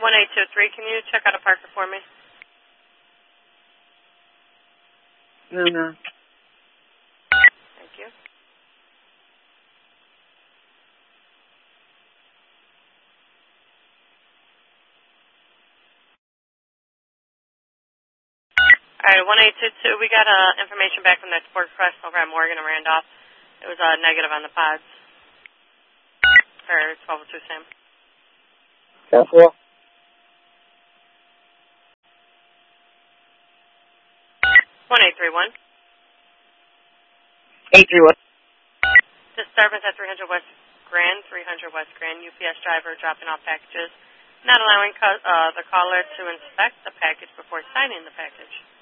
1823, can you check out a Parker for me? No. Thank you. All right, 1822, we got information back from that sport crest over at Morgan and Randolph. It was negative on the pods for 1202 Sam. Careful. 1831. 831. Disturbance at 300 West Grand, UPS driver dropping off packages, not allowing the caller to inspect the package before signing the package.